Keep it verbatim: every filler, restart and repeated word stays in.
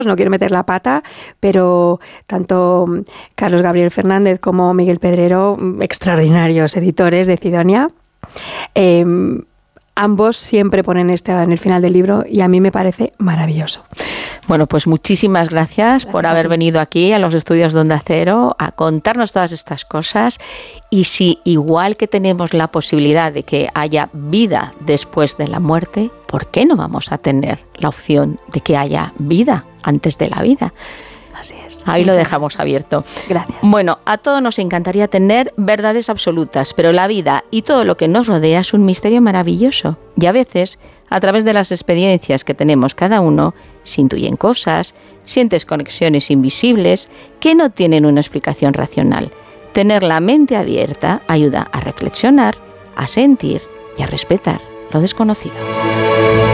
no quiero meter la pata, pero tanto Carlos Gabriel Fernández como Miguel Pedrero, extraordinarios editores de Cidonia, eh, ambos siempre ponen esto en el final del libro y a mí me parece maravilloso. Bueno, pues muchísimas gracias, gracias por haber venido aquí a los estudios de Onda Cero a contarnos todas estas cosas. Y si igual que tenemos la posibilidad de que haya vida después de la muerte, ¿por qué no vamos a tener la opción de que haya vida antes de la vida? Así es. Ahí lo dejamos abierto. Gracias. Bueno, a todos nos encantaría tener verdades absolutas, pero la vida y todo lo que nos rodea es un misterio maravilloso. Y a veces, a través de las experiencias que tenemos cada uno, se intuyen cosas, sientes conexiones invisibles que no tienen una explicación racional. Tener la mente abierta ayuda a reflexionar, a sentir y a respetar lo desconocido.